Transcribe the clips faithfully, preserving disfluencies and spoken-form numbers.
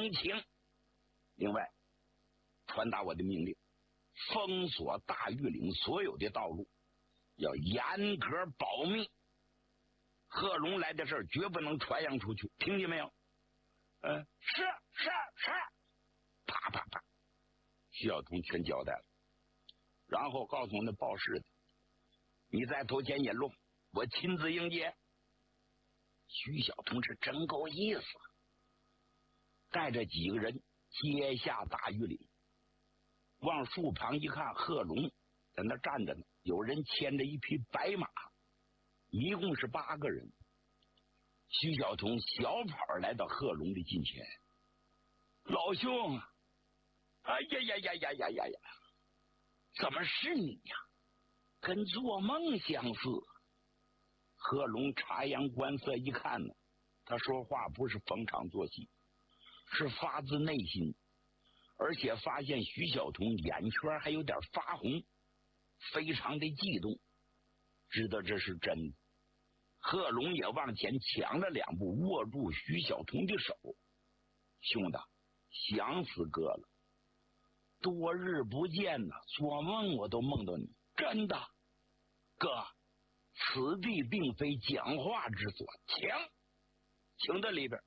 请请。另外，传达我的命令，封锁大峪岭所有的道路，要严格保密。贺龙来的事儿绝不能传扬出去，听见没有？嗯，是是是。啪啪啪，徐晓彤全交代了，然后告诉我那报事的，你在头前引路，我亲自迎接。徐晓彤是真够意思，带着几个人接下大峪岭，往树旁一看，贺龙在那站着呢，有人牵着一匹白马，一共是八个人。徐晓彤小跑来到贺龙的近前，老兄，哎呀呀呀呀呀呀呀，怎么是你呀？跟做梦相似。贺龙察言观色一看呢，他说话不是逢场作戏，是发自内心，而且发现徐晓彤眼圈还有点发红，非常的激动，知道这是真的。贺龙也往前抢了两步，握住徐晓彤的手，兄弟，想死哥了，多日不见呢，做梦我都梦到你，真的，哥，此地并非讲话之所，请请到里边。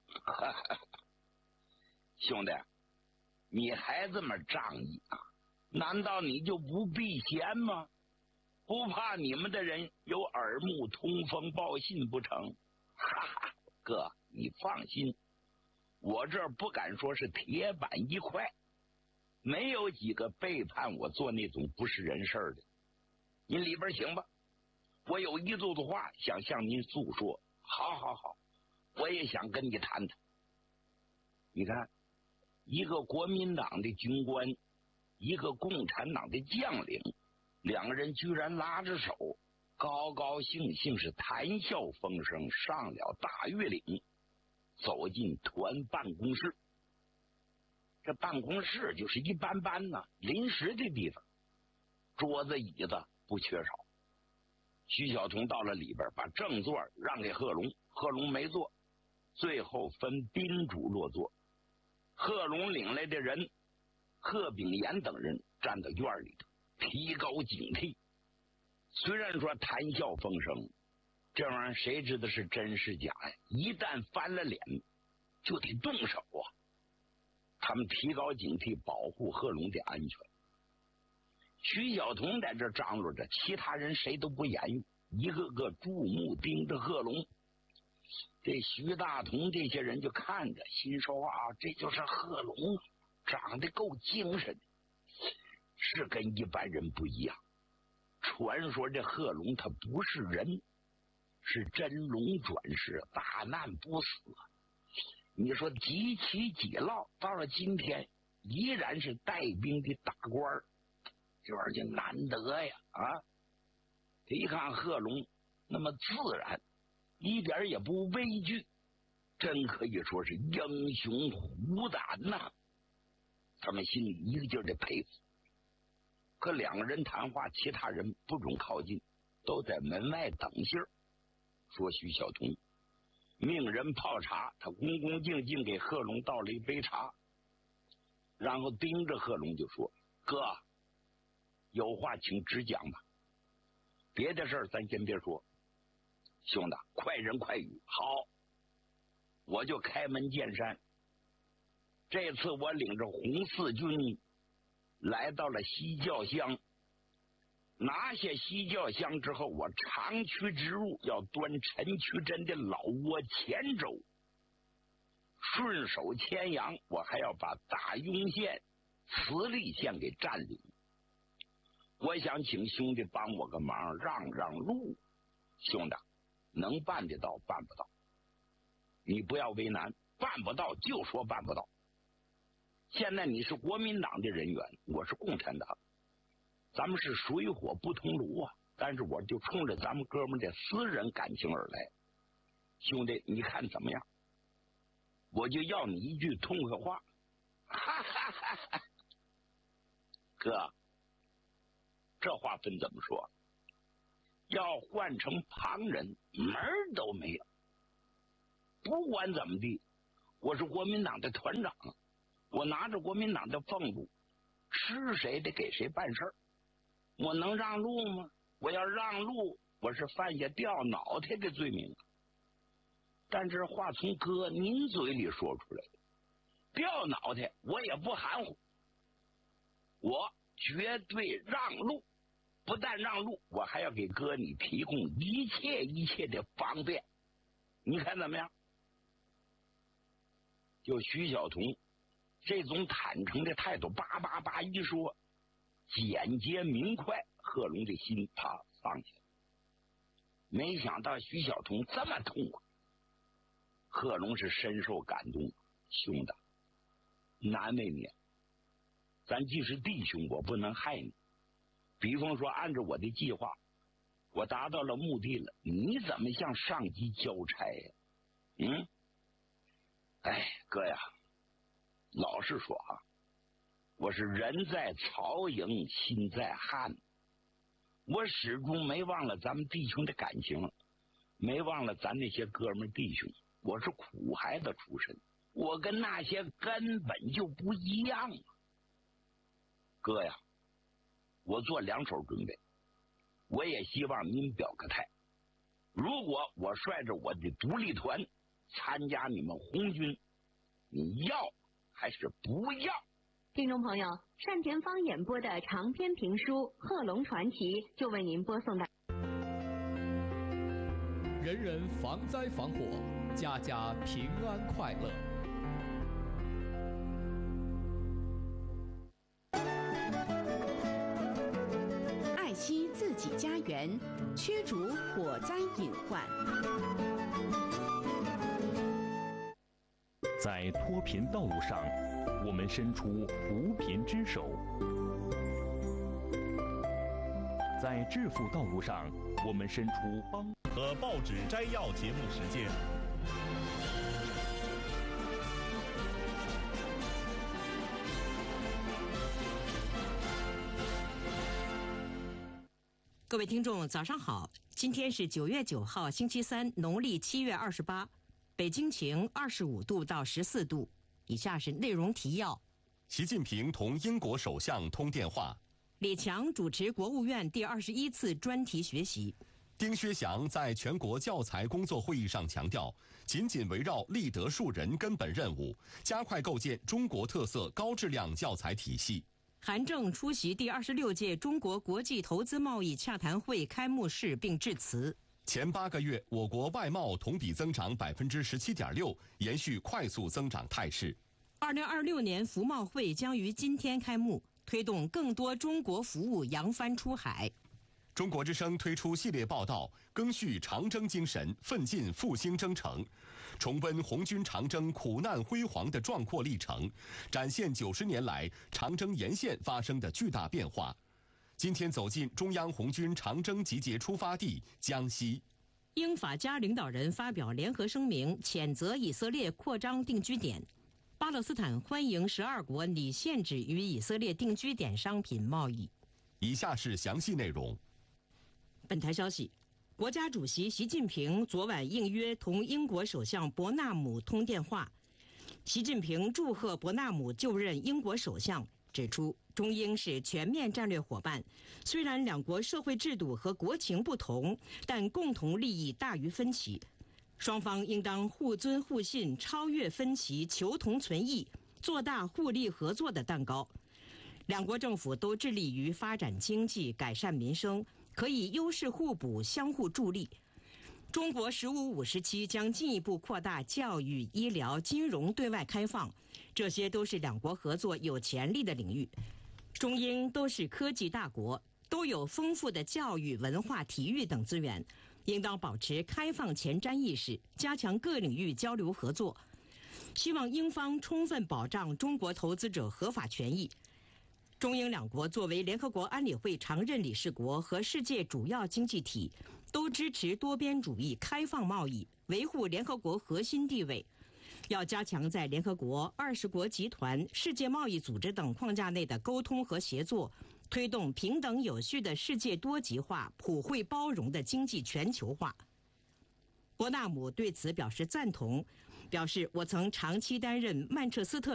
兄弟，你还这么仗义啊？难道你就不避嫌吗？不怕你们的人有耳目通风报信不成？哈哈，哥，你放心，我这儿不敢说是铁板一块，没有几个背叛我做那种不是人事的。您里边请吧，我有一肚子话想向您诉说。好好好，我也想跟你谈谈。你看，一个国民党的军官，一个共产党的将领，两个人居然拉着手，高高兴兴是谈笑风生，上了大峪岭，走进团办公室。这办公室就是一般般呢，临时的地方，桌子椅子不缺少。徐晓彤到了里边，把正座让给贺龙，贺龙没坐，最后分宾主落座。贺龙领来的人，贺炳炎等人站到院里头，提高警惕。虽然说谈笑风生，这玩意儿谁知道是真是假呀？一旦翻了脸，就得动手啊！他们提高警惕，保护贺龙的安全。徐晓彤在这张罗着，其他人谁都不言语，一个个注目盯着贺龙。这徐大同这些人就看着，心说啊，这就是贺龙，长得够精神，是跟一般人不一样。传说这贺龙他不是人，是真龙转世，大难不死。你说几起几落，到了今天依然是带兵的大官儿，这玩意儿就难得呀啊！这一看贺龙那么自然，一点也不畏惧，真可以说是英雄虎胆呐、啊！他们心里一个劲儿的佩服。可两个人谈话，其他人不准靠近，都在门外等信儿。说徐晓彤命人泡茶，他恭恭敬敬给贺龙倒了一杯茶，然后盯着贺龙就说：哥，有话请直讲吧，别的事儿咱先别说。兄弟，快人快语。好，我就开门见山。这次我领着红四军来到了西教乡，拿下西教乡之后，我长驱直入，要端陈渠珍的老窝黔州，顺手牵羊，我还要把大庸县、慈利县给占领。我想请兄弟帮我个忙，让让路。兄弟，能办得到办不到，你不要为难，办不到就说办不到。现在你是国民党的人员，我是共产党，咱们是水火不同炉啊！但是我就冲着咱们哥们的私人感情而来，兄弟，你看怎么样？我就要你一句痛快话，哈哈哈哈！哥，这话分怎么说？要换成旁人，门儿都没有。不管怎么地， 我是国民党的团长，我拿着国民党的俸禄，是谁得给谁办事儿。我能让路吗？我要让路，我是犯下掉脑袋的罪名。但这话从哥您嘴里说出来的，掉脑袋我也不含糊，我绝对让路。不但让路，我还要给哥你提供一切一切的方便，你看怎么样？就徐晓彤这种坦诚的态度，叭叭叭一说，简洁明快，贺龙的心他放下了。没想到徐晓彤这么痛快，贺龙是深受感动。兄弟，难为你，咱既是弟兄，我不能害你。比方说，按照我的计划，我达到了目的了，你怎么向上级交差呀？嗯，哎，哥呀，老实说啊，我是人在曹营心在汉，我始终没忘了咱们弟兄的感情，没忘了咱那些哥们弟兄。我是苦孩子出身，我跟那些根本就不一样啊。哥呀，我做两手准备，我也希望您表个态。如果我率着我的独立团参加你们红军，你要还是不要？ 听众朋友，单田芳演播的长篇评书《贺龙传奇》就为您播送到。 人人防灾防火，家家平安快乐。 爱惜自己家园，驱逐火灾隐患。 在脱贫道路上，我们伸出扶贫之手；在致富道路上，我们伸出帮。 和报纸摘要节目时间。 各位听众，早上好！今天是九月九号，星期三，农历七月二十八，北京晴，二十五度到十四度。以下是内容提要： 习近平同英国首相通电话； 李强主持国务院第二十一次专题学习； 丁薛祥在全国教材工作会议上强调，紧紧围绕立德树人根本任务，加快构建中国特色高质量教材体系。 韩正出席第二十六届中国国际投资贸易洽谈会开幕式并致辞。 前八个月，我国外贸同比增长百分之十七点六，延续快速增长态势。 二零二六年服贸会将于今天开幕，推动更多中国服务扬帆出海。 中国之声推出系列报道，赓续长征精神，奋进复兴征程，重温红军长征苦难辉煌的壮阔历程，展现九十年来长征沿线发生的巨大变化。今天走进中央红军长征集结出发地江西。 英法加领导人发表联合声明，谴责以色列扩张定居点。巴勒斯坦欢迎十二国拟限制与以色列定居点商品贸易。 以下是详细内容。 本台消息，国家主席习近平昨晚应约同英国首相伯纳姆通电话。习近平祝贺伯纳姆就任英国首相，指出中英是全面战略伙伴，虽然两国社会制度和国情不同，但共同利益大于分歧。双方应当互尊互信，超越分歧，求同存异，做大互利合作的蛋糕。两国政府都致力于发展经济，改善民生，可以优势互补，相互助力。中国“十五五”时期将进一步扩大教育、医疗、金融对外开放，这些都是两国合作有潜力的领域。中英都是科技大国，都有丰富的教育、文化、体育等资源，应当保持开放前瞻意识，加强各领域交流合作。希望英方充分保障中国投资者合法权益。中英两国作为联合国安理会常任理事国和世界主要经济体，都支持多边主义、开放贸易，维护联合国核心地位。要加强在联合国、二十国集团、世界贸易组织等框架内的沟通和协作，推动平等有序的世界多极化、普惠包容的经济全球化。伯纳姆对此表示赞同， 表示我曾长期担任曼彻斯特